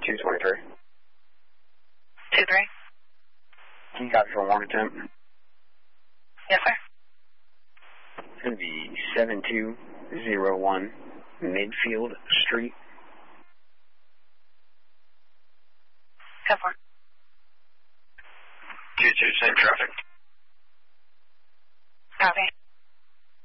223. 23. You got it for a warrant attempt? Yes, sir. It's going to be 7201 Midfield Street. Go for it. 22, same traffic. Copy.